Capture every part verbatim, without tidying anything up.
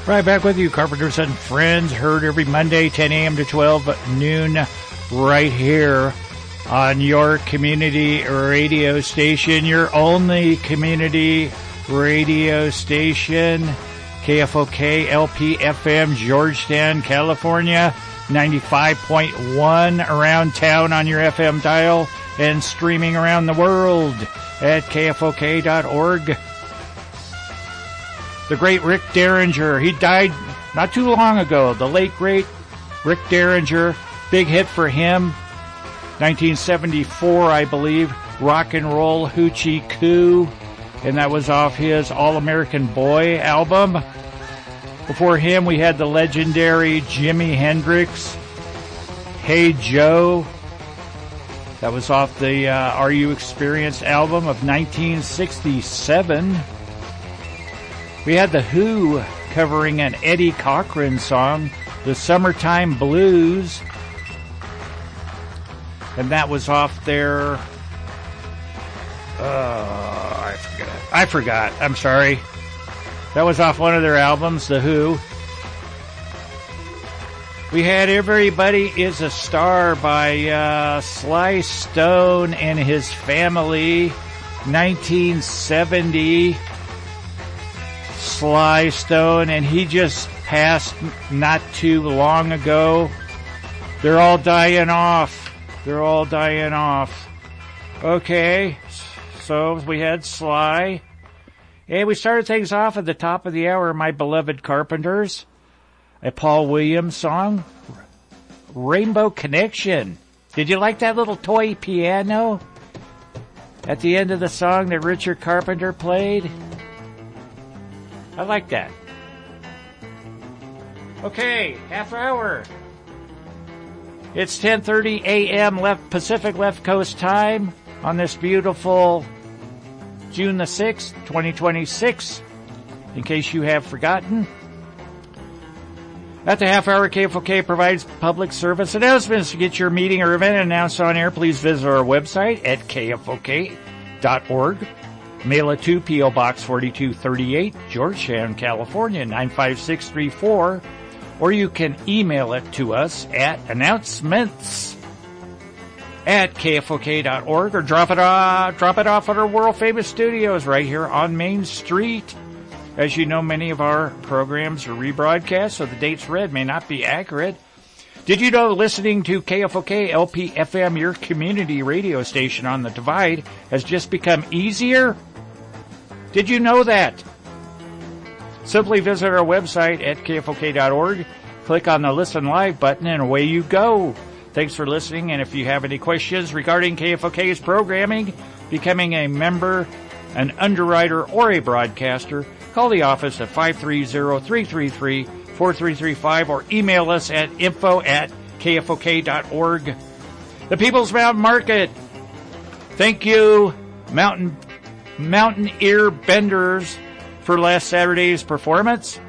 Right back with you, Carpenters and Friends, heard every Monday, ten a.m. to twelve noon, right here on your community radio station, your only community radio station, K F O K L P F M, Georgetown, California, ninety-five point one around town on your F M dial, and streaming around the world at K F O K dot org. The great Rick Derringer, he died not too long ago. The late, great Rick Derringer, big hit for him, nineteen seventy-four, I believe, Rock and Roll Hoochie Coo, and that was off his All-American Boy album. Before him, we had the legendary Jimi Hendrix, Hey Joe. That was off the uh, Are You Experienced album of nineteen sixty-seven. We had The Who covering an Eddie Cochran song, The Summertime Blues. And that was off their... Uh, I forgot. I forgot. I'm sorry. That was off one of their albums, The Who. We had Everybody Is a Star by uh, Sly Stone and His Family, nineteen seventy. Sly Stone, and he just passed not too long ago. They're all dying off. They're all dying off. Okay, so we had Sly. And we started things off at the top of the hour, My Beloved Carpenters. A Paul Williams song, Rainbow Connection. Did you like that little toy piano at the end of the song that Richard Carpenter played? I like that. Okay, half hour. It's ten thirty a.m. left Pacific Left Coast time on this beautiful June the sixth, twenty twenty-six. In case you have forgotten. At the half hour, K F O K provides public service announcements. To get your meeting or event announced on air, please visit our website at K F O K dot org. Mail it to P O. Box forty-two thirty-eight, Georgetown, California, nine five six three four. Or you can email it to us at announcements at K F O K dot org, or drop it off, drop it off at our world-famous studios right here on Main Street. As you know, many of our programs are rebroadcast, so the dates read may not be accurate. Did you know listening to K F O K L P F M, your community radio station on the Divide, has just become easier? Did you know that? Simply visit our website at K F O K dot org, click on the Listen Live button, and away you go. Thanks for listening, and if you have any questions regarding K F O K's programming, becoming a member, an underwriter, or a broadcaster, call the office at five three zero, three three three, four three three five or email us at info at K F O K dot org. The People's Mountain Market. Thank you, Mountain Mountain Ear Benders, for last Saturday's performance.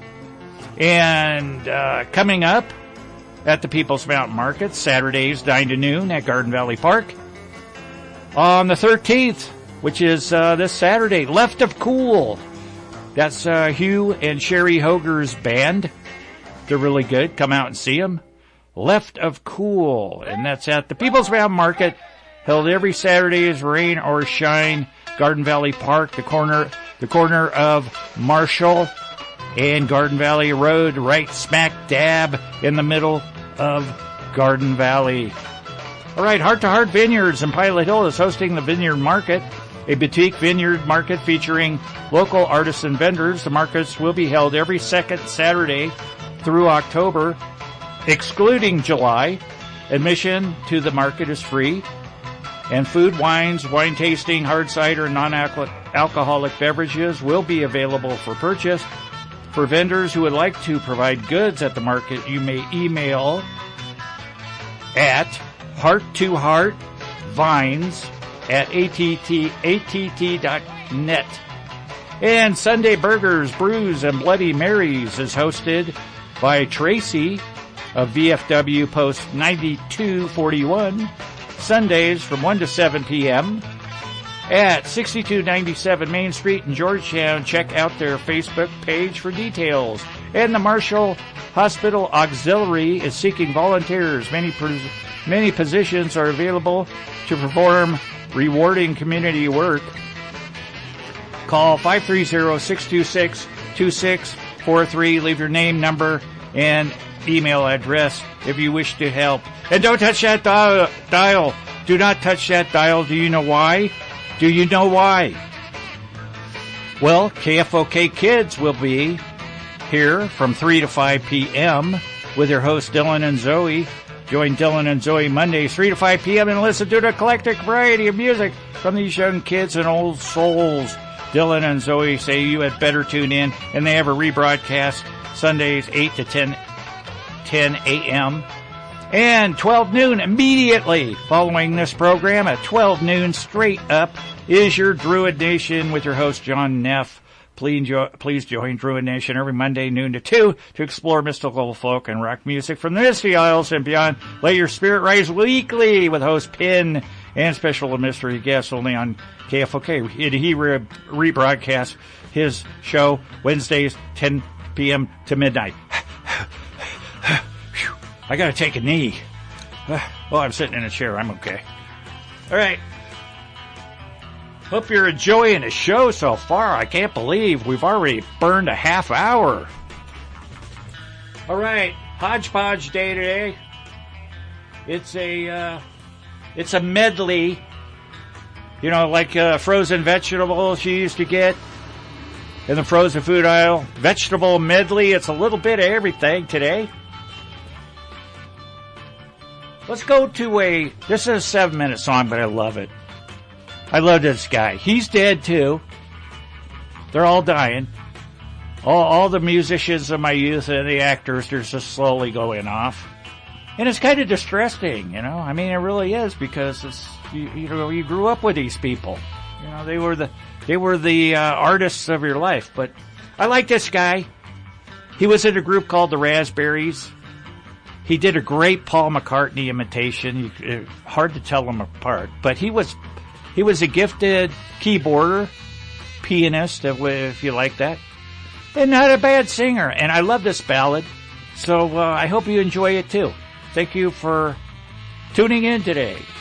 And uh, coming up at the People's Mountain Market, Saturdays nine to noon at Garden Valley Park. On the thirteenth, which is uh, this Saturday, Left of Cool. That's uh, Hugh and Sherry Hoger's band. They're really good. Come out and see them. Left of Cool. And that's at the People's Mountain Market, held every Saturday as rain or shine. Garden Valley Park, the corner, the corner of Marshall and Garden Valley Road, right smack dab in the middle of Garden Valley. All right, Heart to Heart Vineyards in Pilot Hill is hosting the Vineyard Market, a boutique vineyard market featuring local artisan vendors. The markets will be held every second Saturday through October, excluding July. Admission to the market is free, and food, wines, wine tasting, hard cider, and non-alcoholic beverages will be available for purchase. For vendors who would like to provide goods at the market, you may email at heart to heart vines at A T T A T T dot net. And Sunday Burgers, Brews, and Bloody Marys is hosted by Tracy of V F W Post ninety-two forty-one, Sundays from one to seven p.m. at sixty-two ninety-seven Main Street in Georgetown. Check out their Facebook page for details. And the Marshall Hospital Auxiliary is seeking volunteers. Many many positions are available to perform rewarding community work. Call five three zero, six two six, two six four three. Leave your name, number, and email address if you wish to help. And don't touch that dial. dial. Do not touch that dial. Do you know why? Do you know why? Well, K F O K Kids will be here from three to five p.m. with your hosts Dylan and Zoe. Join Dylan and Zoe Mondays three to five p.m. and listen to an eclectic variety of music from these young kids and old souls. Dylan and Zoe say you had better tune in, and they have a rebroadcast Sundays eight to ten a.m. and twelve noon immediately following this program at twelve noon straight up is your Druid Nation with your host John Neff. Please, jo- please join Druid Nation every Monday noon to two to explore mystical folk and rock music from the Misty Isles and beyond. Let your spirit rise weekly with host Pin and special mystery guests only on K F O K. He re- rebroadcasts his show Wednesdays ten p.m. to midnight. I gotta take a knee. Oh, I'm sitting in a chair. I'm okay. All right. Hope you're enjoying the show so far. I can't believe we've already burned a half hour. All right. Hodgepodge Day today. It's a, uh, it's a medley. You know, like uh, frozen vegetables you used to get in the frozen food aisle. Vegetable medley. It's a little bit of everything today. Let's go to a, this is a seven minute song, but I love it. I love this guy. He's dead too. They're all dying. All, all the musicians of my youth and the actors, they're just slowly going off. And it's kind of distressing, you know. I mean, it really is, because it's, you, you know, you grew up with these people. You know, they were the, they were the uh, artists of your life. But I like this guy. He was in a group called the Raspberries. He did a great Paul McCartney imitation. You, uh, hard to tell them apart, but he was he was a gifted keyboarder, pianist, if you like that, and not a bad singer. And I love this ballad, so uh, I hope you enjoy it too. Thank you for tuning in today.